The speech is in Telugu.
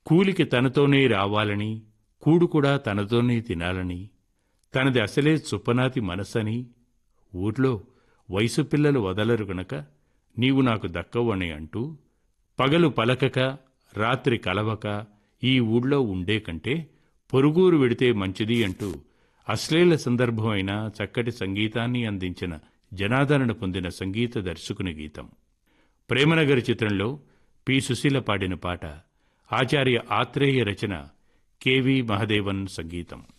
కూలికి తనతోనే రావాలని, కూడు కూడా తనతోనే తినాలని, తనది అసలే చుప్పనాతి మనస్సని, ఊర్లో వయసు పిల్లలు వదలరు గనక నీవు నాకు దక్కవని అంటూ, పగలు పలకక రాత్రి కలవక ఈ ఊళ్ళో ఉండే కంటే పొరుగురు వెడితే మంచిది అంటూ అశ్లీల సందర్భమైన చక్కటి సంగీతాన్ని అందించిన జనాదరణ పొందిన సంగీత దర్శకుని గీతం. ప్రేమనగర్ చిత్రంలో పి. సుశీల పాడిన పాట, ఆచార్య ఆత్రేయ రచన, కెవి మహదేవన్ సంగీతం.